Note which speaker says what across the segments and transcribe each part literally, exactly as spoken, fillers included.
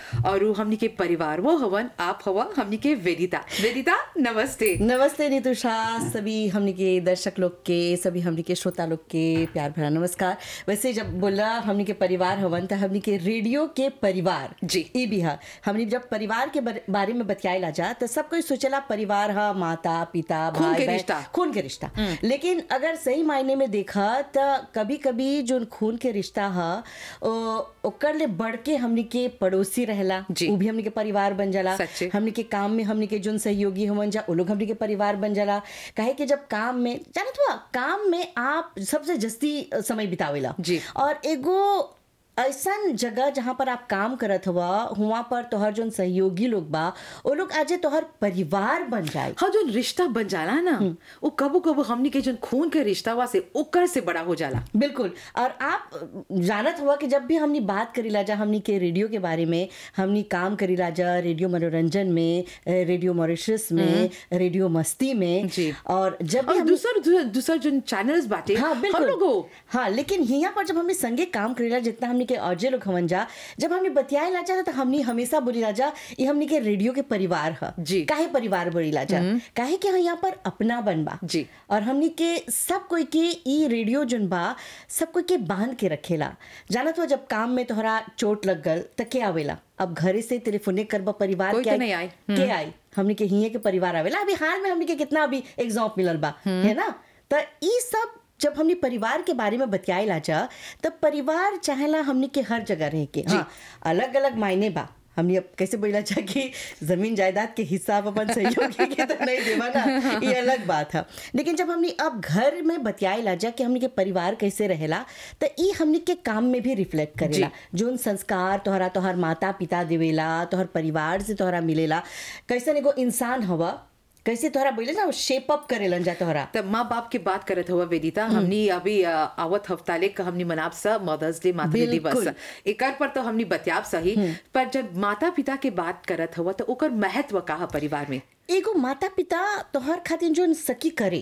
Speaker 1: और वो हमनी के परिवार वो हवन आप हवा हमनी के वेदिता वेदिता नमस्ते।
Speaker 2: नमस्ते नितुषा, सभी हमने के दर्शक लोग के, सभी हमने के श्रोता लोग के प्यार भरा नमस्कार। वैसे जब बोला हमने के परिवार हवन तो हमने के रेडियो के परिवार
Speaker 1: जी
Speaker 2: ई भी है। हमने जब परिवार के बारे में बतियाला जा तो सब कोई सोचला परिवार है माता पिता
Speaker 1: खून
Speaker 2: भाई
Speaker 1: के
Speaker 2: बहन,
Speaker 1: रिश्ता।
Speaker 2: खून के रिश्ता। लेकिन अगर सही मायने में देखा तो कभी कभी जो खून के रिश्ता है ओकर ले बढ़ के हमने के पड़ोसी रहला,
Speaker 1: जी।
Speaker 2: वो भी हमने के परिवार बन जाला।
Speaker 1: सच्चे।
Speaker 2: हमने के काम में हमने के जोन सहयोगी हमन जा वो लोग हमने के परिवार बन जाला। काहे कि जब काम में जानत हुआ काम में आप सबसे जस्ती समय बितावेला
Speaker 1: जी।
Speaker 2: और एगो ऐसन जगह जहाँ पर आप काम करत हुआ हुआ पर तोहर जोन सहयोगी लोग बा वो लोग आज तोहर परिवार बन जाए।
Speaker 1: हाँ जो रिश्ता बन जाला ना वो कबो कबो हमनी के जो खून के रिश्ता हुआ से ओकर से बड़ा हो जाला।
Speaker 2: बिल्कुल। और आप जानत हुआ कि जब भी हमनी बात करीला जा हमनी के रेडियो के बारे में, हमनी काम करीला जा रेडियो मनोरंजन में, रेडियो मॉरिशस में, रेडियो मस्ती में
Speaker 1: जी।
Speaker 2: और जब भी
Speaker 1: और
Speaker 2: हमनी-
Speaker 1: दूसर दूसर जो चैनल्स बाटे
Speaker 2: हाँ
Speaker 1: हम
Speaker 2: बिल्कुल
Speaker 1: लोगों
Speaker 2: हाँ, लेकिन यहाँ पर जब हमने संगे काम करेला जितना हमने के औजे लोग हमन जा जब हमने बतियाए ला जा तो हमने हमेशा बोली ला जा ये हमने के रेडियो के परिवार है।
Speaker 1: जी।
Speaker 2: काहे परिवार बोली ला जा काहे कि यहाँ पर अपना बन बा
Speaker 1: जी।
Speaker 2: और हमने के सब कोई के ई रेडियो जन बा सब कोई के बांध के रखेला। जानत हुआ जब काम में तोहरा चोट लग गल त के आवेला, अब घरे से टेलीफोने करबा परिवार
Speaker 1: कोई
Speaker 2: के
Speaker 1: तो
Speaker 2: आई-
Speaker 1: नहीं आई।
Speaker 2: के आई हमने के हिये के परिवार आवेला। अभी हाल में हमने के कितना अभी एग्जाम मिलल बा है ना। तो ई सब जब हमने परिवार के बारे में बतियाला जा तब परिवार चाहेला हमने के हर जगह रह के। हाँ अलग अलग मायने बा हमने अब कैसे बोला जा कि जमीन जायदाद के हिस्सा अपन सहयोगी के तो नहीं देवा ना, ये अलग बात है। लेकिन जब हमने अब घर में बतियाला जा कि हमने के परिवार कैसे रहेला तो ई हमने के काम में भी रिफ्लेक्ट करेला। जोन संस्कार तोहरा तोहर माता पिता देवेला तोहर परिवार से तोहरा मिलेला, कैसन एगो इंसान हवा कैसे तोहरा बोले ना शेप अप करेलन जा तोहरा।
Speaker 1: तब माँ बाप की बात करत हुआ वेदिता हमनी अभी अ, आवत हफ्ताले का हमनी मनाब सा मदर्स डे मातृ
Speaker 2: बिल्कुल।
Speaker 1: दिवस एकर पर तो हमनी बतियाब सही पर जब माता पिता के बात करत हुआ तो ओकर महत्व का है परिवार में।
Speaker 2: एगो माता पिता तोहर खातिर जो सकी करे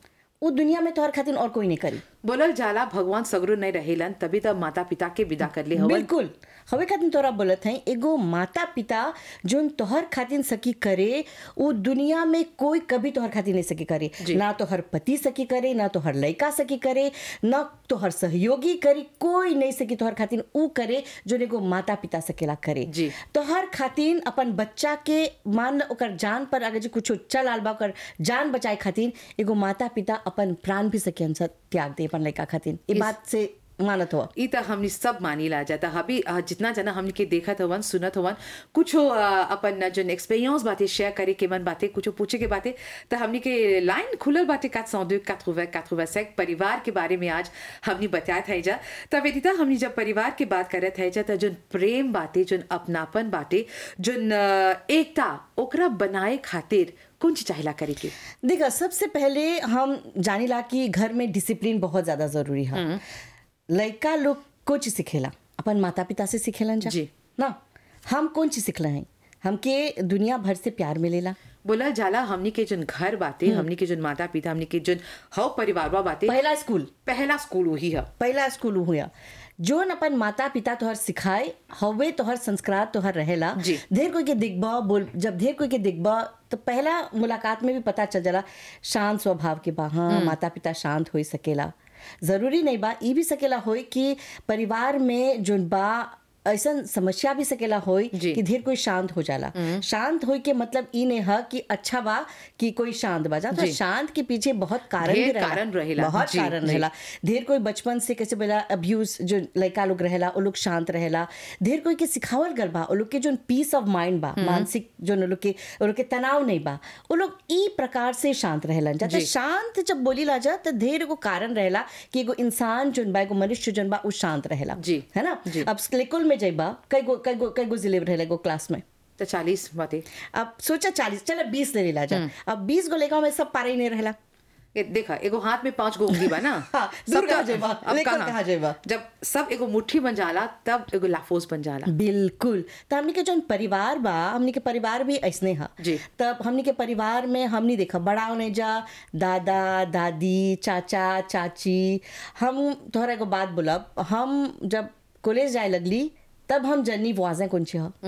Speaker 2: वो दुनिया में तोहर खातिर और कोई नहीं करी।
Speaker 1: बोलल जाला भगवान सगरो नहीं रहेलन तभी तो माता पिता के विदा कर ले हवन।
Speaker 2: बिल्कुल हवे खातिर तोरा बोलत है एगो माता पिता जोन तोहर खातिर सकी करे वो दुनिया में कोई कभी तोहर खातिर नहीं सकी करे। ना तोहर पति सकी करे, ना तोहर लड़का सकी करे, ना तोहर सहयोगी करी, कोई नहीं सकी तोहर खातिर ऊ करे जो एगो माता पिता सकेला करे।
Speaker 1: जी।
Speaker 2: तोहर खातिर अपन बच्चा के मान ल ओकर जान पर अगर जो कुछ चल आल बा ओकर जान बचाए खातिर एगो माता पिता अपन प्राण भी सके अंसर त्याग दे अपन लड़का खातिर। ये बात से मानत हुआ
Speaker 1: ई त हमनी सब मानी ला जाता अभी अ, जितना जना हमनी के देखत हवन सुनत हवन कुछ अपन जो एक्सपीरियंस बातें शेयर करे के मन बातें कुछ पूछे के बातें तो हमनी के लाइन खुलल बातें quatre cent deux quatre-vingts quatre-vingt-cinq परिवार के बारे में आज हमनी बताया था जा। तब वेदिता हमनी जब परिवार के बात करत है जा तो जो प्रेम बातें जो अपनापन बातें जो एकता ओकरा बनाए खातिर कौन चीज चाहिला करे के।
Speaker 2: देखा सबसे पहले हम जानीला कि घर में डिसिप्लिन बहुत ज्यादा जरूरी है। लड़का लोग कुछ सिखेला अपन माता पिता से सिखेलन जा
Speaker 1: जी।
Speaker 2: ना हम कौन चीज सिखला है हमके दुनिया भर से प्यार मिलेला।
Speaker 1: बोला जाला हमनी के जोन घर बातें हमनी के जोन माता पिता हमनी के जोन हव परिवार बा बातें
Speaker 2: पहला स्कूल
Speaker 1: पहला स्कूल वही है।
Speaker 2: पहला स्कूल हुआ जोन अपन माता पिता तोहर सिखाए हवे तोहर संस्कार तोहर रहेला।
Speaker 1: जी।
Speaker 2: ढेर कोई के दिखबा बोल जब ढेर कोई के दिखबा तो पहला मुलाकात में भी पता चल जाला शांत स्वभाव के बा। हाँ माता पिता शांत हो सकेला, जरूरी नहीं बा ई भी सकेला होई कि परिवार में जोन बा ऐसा समस्या भी सकेला होई
Speaker 1: जी।
Speaker 2: कि ढेर कोई शांत हो जाला। शांत होई के मतलब ई नहीं है कि अच्छा बा कि कोई शांत बा जा तो
Speaker 1: जी।
Speaker 2: शांत के पीछे बहुत कारण
Speaker 1: ढेर
Speaker 2: भी रहेला,
Speaker 1: कारण रहेला।
Speaker 2: बहुत
Speaker 1: जी,
Speaker 2: कारण
Speaker 1: जी।
Speaker 2: रहेला। ढेर कोई बचपन से कैसे बोला अब्यूज जो लड़का लोग रहेला वो लोग शांत रहेला। ढेर कोई के सिखावल गल बा वो लोग के जो पीस ऑफ माइंड बा मानसिक जो वो लोग के वो लोग के तनाव नहीं बा वो लोग ई प्रकार से शांत रहेलन जा। तो
Speaker 1: जी।
Speaker 2: शांत जब बोली ला जा तो ढेर एगो कारण रहेला कि एगो इंसान जोन बा एगो मनुष्य जोन बा वो शांत रहेला।
Speaker 1: जी।
Speaker 2: है ना।
Speaker 1: जी।
Speaker 2: अब स्कूल में जाइबा कई गो कई गो कई गो जिले रहेला एगो क्लास में
Speaker 1: तो चालीस बातें
Speaker 2: अब सोचा चालीस चलो बीस ले ला जा। अब बीस गो लेगा में सब पारे ही नहीं रहेला।
Speaker 1: ये देखा एगो हाथ में पांच गो उंगली बा ना
Speaker 2: हाँ, दूर
Speaker 1: सबका-
Speaker 2: कहाँ जाइबा,
Speaker 1: अब
Speaker 2: लेकर
Speaker 1: कहाँ?
Speaker 2: कहाँ जाइबा?
Speaker 1: जब सब एगो मुट्ठी बन जाला तब एगो लाफोस बन जाला।
Speaker 2: बिल्कुल। तो हमनी के जो परिवार बा हमनी के परिवार भी ऐसने हा।
Speaker 1: जी।
Speaker 2: तब हमनी के परिवार में हमनी देखा बड़ा होने जा दादा दादी चाचा चाची। हम तोहरा एगो बात बोलब हम जब कॉलेज जाए लगली तब हम जर्नी वाजें कौन ची हा